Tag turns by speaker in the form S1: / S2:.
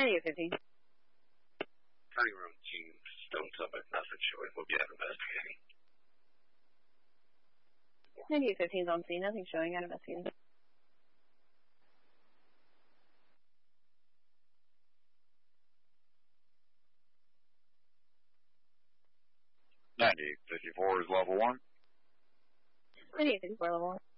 S1: 9015.
S2: Dining room team, Stone Summit, nothing showing. We'll be out investigating.
S1: 9015 is on scene, nothing showing, out investigating.
S3: 9054 is level 1.
S1: 9054 level 1.